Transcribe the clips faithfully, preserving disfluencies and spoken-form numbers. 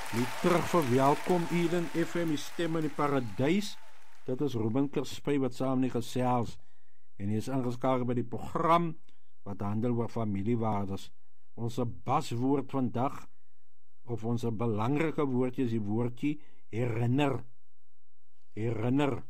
Nie terug vir welkom hier in F M, die stem in die paradys. Dit is Ruben Kerspy wat saam nie gesels en hy is ingeskakel by die program wat handel oor familiewaardes. Ons baswoord vandag, of ons belangrike woordjie is die woordjie herinner. Herinner.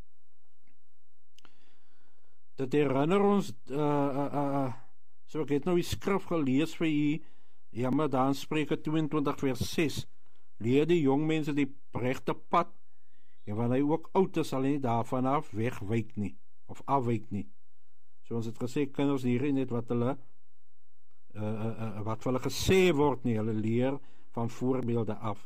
Dit herinner ons, uh, uh, uh, so ek het nou die skrif gelees vir u, ja, maar dan Spreuke tweeëntwintig vers ses, leer die jong mense die regte pad, en wanneer hy ook oud is, sal hy nie daarvan af wegwyk nie, of afwyk nie. So ons het gesê, kinders hier net wat hulle, uh, uh, uh, wat vir hulle gesê word nie, hulle leer van voorbeelde af.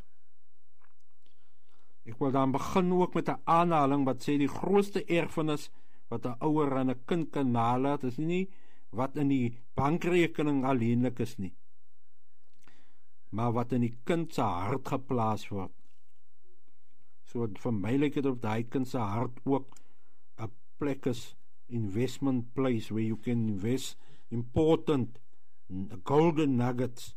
Ek wil dan begin ook met 'n aanhaling wat sê die grootste erfenis wat 'n ouer aan 'n kind kan nalaat, is nie wat in die bankrekening alleenlik is nie, maar wat in die kind se hart geplaas word. So vir my lyk dit of daai kind se hart ook 'n plek is, investment place where you can invest important golden nuggets.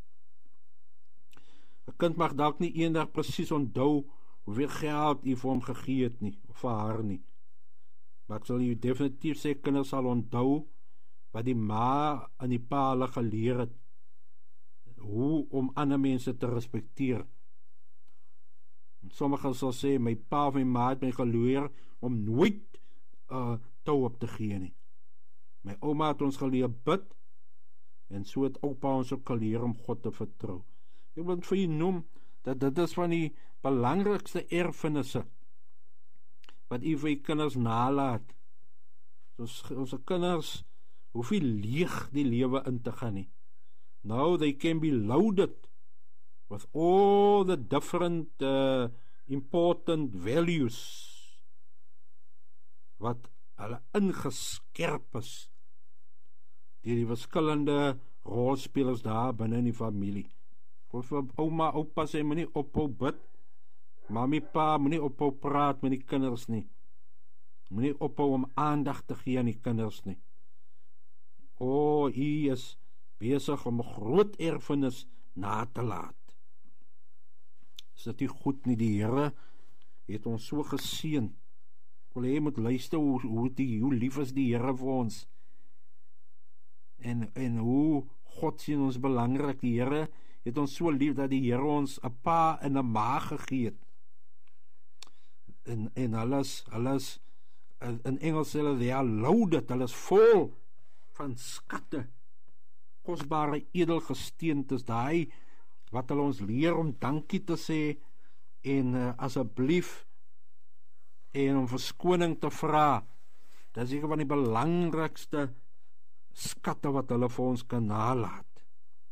'n Kind mag dalk nie eendag presies onthou hoeveel geld jy vir hom gegee het nie, of vir haar nie. Maar ek sal jy definitief sê, kinders sal onthou wat die ma en die pa hulle geleer het, hoe om ander mense te respekteer. Sommige sal sê, my pa of my ma het my geleer om nooit uh, tou op te gee nie. My ouma het ons geleer bid, en so het oupa ons ook geleer om God te vertrou. Ek wil vir jy noem, dat dit is van die belangrikste erfenisse, wat jy vir jy kinders nalaat. Ons, ons kinders hoef nie leeg die lewe in te gaan nie. Now they can be loaded with all the different uh, important values wat hulle ingeskerp is deur die verskillende rolspelers daar binne in die familie. Of vir ouma, oupa sê, moenie ophou bid, mami, pa, moenie ophou praat met die kinders nie, moenie ophou om aandag te gee aan die kinders nie. O, hy is besig om 'n groot erfenis na te laat. Is dit nie goed nie? Die Here het ons so geseën. Ek wil hê jy moet luister hoe, hoe, die, hoe lief is die Here vir ons, en, en hoe God sien ons belangrik. Die Here het ons so lief dat die Here ons 'n pa en 'n ma gegee het. En, en alles, alles, in Engels sê hulle, they are loaded, hulle is vol van skatte, kosbare edelgesteentes, daai wat hulle ons leer om dankie te sê, en uh, asseblief, en om verskoning te vra. Dit is seker van die belangrikste skatte wat hulle vir ons kan nalaat.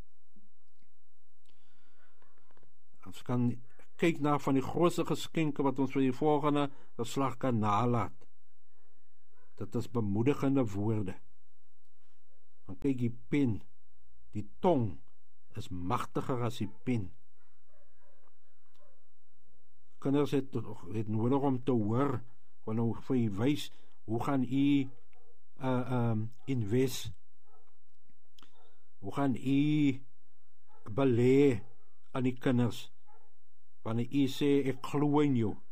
Ons kan kyk na van die grootste geskenke wat ons vir die volgende geslag kan nalaat. Dit is bemoedigende woorde. Dan kyk die pen, die tong is magtiger as die pen. Kinders het, het nodig om te hoor, wanneer vir jy wys, hoe gaan jy uh, um, invest, hoe gaan jy belê aan die kinders, wanneer jy sê, ek glo in jou,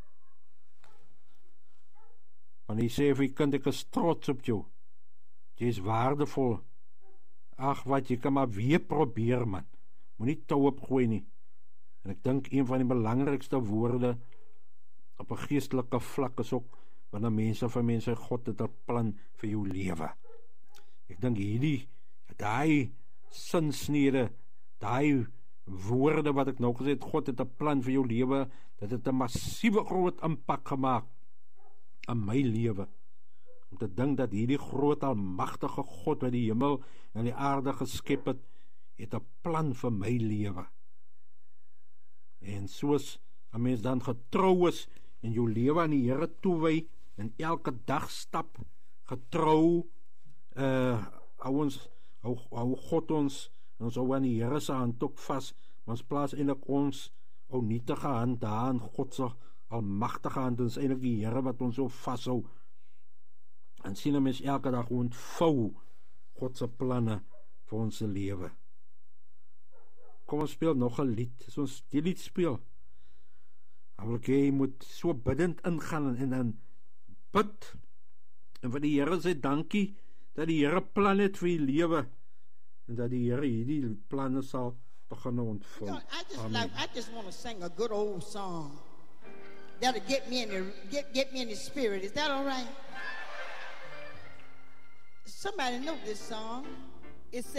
wanneer jy sê vir die kind, ek is trots op jou, jy is waardevol, ag wat, jy kan maar weer probeer, man, moet nie tou opgooi nie. En ek dink een van die belangrikste woorde op 'n geestelike vlak is ook wanneer mense vir mense, God het 'n plan vir jou lewe. Ek dink hierdie, daai sinsnede, daai woorde wat ek nou gesê het, God het 'n plan vir jou lewe, dit het 'n massiewe groot impak gemaak in my lewe. Om te dink dat hierdie groot almagtige God wat die hemel en die aarde geskep het, het 'n plan vir my lewe. En soos 'n mens dan getrou is en jou lewe aan die Here toewy en elke dag stap getrou, uh, hou ons hou, hou God ons en ons hou aan die Here se hand ook vas, maar ons plaas eintlik ons ou nietige hand daar aan God se almagtige hand. Dit is eintlik die Here wat ons so vashou, en sien 'n mens elke dag ontvou God se planne vir ons lewe. kom ons speel nog 'n lied. As ons die lied speel, dan wil ek hê jy moet so bidend ingaan en dan bid. En vir die Here sê dankie dat die Here plan het vir die lewe en dat die Here hierdie planne sal begin ontvul. You know, I just like I just want to sing a good old song that'll get me in the get get me in the spirit. Is that all right? Somebody know this song. It says